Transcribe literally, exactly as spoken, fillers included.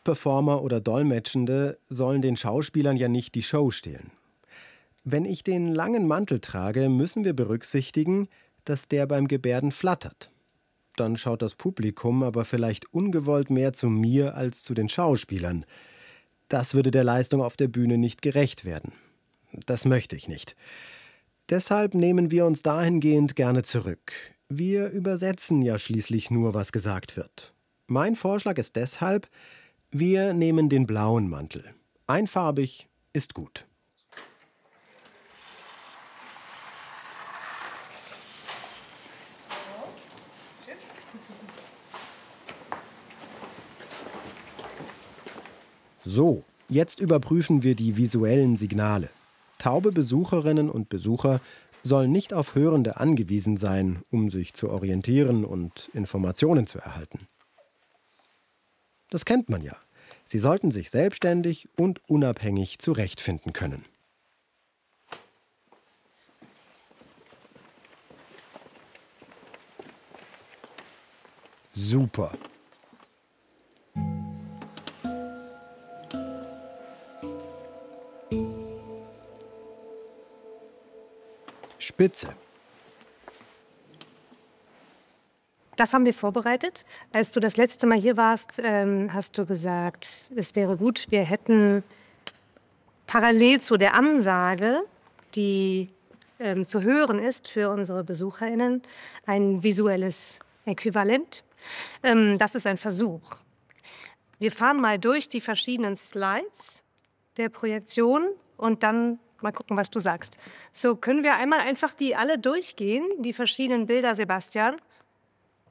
Live-Performer oder Dolmetschende sollen den Schauspielern ja nicht die Show stehlen. Wenn ich den langen Mantel trage, müssen wir berücksichtigen, dass der beim Gebärden flattert. Dann schaut das Publikum aber vielleicht ungewollt mehr zu mir als zu den Schauspielern. Das würde der Leistung auf der Bühne nicht gerecht werden. Das möchte ich nicht. Deshalb nehmen wir uns dahingehend gerne zurück. Wir übersetzen ja schließlich nur, was gesagt wird. Mein Vorschlag ist deshalb, wir nehmen den blauen Mantel. Einfarbig ist gut. So, jetzt überprüfen wir die visuellen Signale. Taube Besucherinnen und Besucher sollen nicht auf Hörende angewiesen sein, um sich zu orientieren und Informationen zu erhalten. Das kennt man ja. Sie sollten sich selbstständig und unabhängig zurechtfinden können. Super. Spitze. Das haben wir vorbereitet. Als du das letzte Mal hier warst, ähm, hast du gesagt, es wäre gut, wir hätten parallel zu der Ansage, die ähm, zu hören ist für unsere BesucherInnen, ein visuelles Äquivalent. Ähm, das ist ein Versuch. Wir fahren mal durch die verschiedenen Slides der Projektion und dann mal gucken, was du sagst. So, können wir einmal einfach die alle durchgehen, die verschiedenen Bilder, Sebastian?